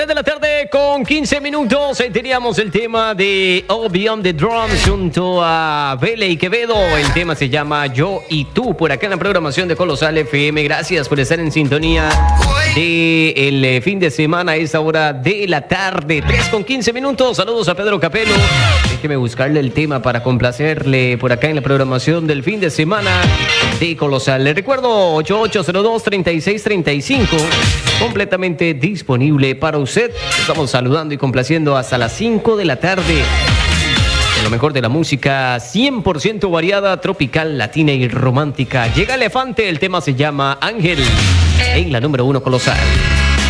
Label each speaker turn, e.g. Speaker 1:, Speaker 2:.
Speaker 1: De la tarde con 15 minutos teníamos el tema de All Beyond the Drums junto a Vele y Quevedo. El tema se llama Yo y Tú, por acá en la programación de Colosal FM. Gracias por estar en sintonía de el fin de semana a esta hora de la tarde, 3 con 15 minutos. Saludos a Pedro Capello. Déjeme buscarle el tema para complacerle por acá en la programación del fin de semana de Colosal. Le recuerdo 8802-3635, completamente disponible para usted. Estamos saludando y complaciendo hasta las 5 de la tarde. Lo mejor de la música 100% variada, tropical, latina y romántica. Llega Elefante, el tema se llama Ángel, en la número 1 Colosal.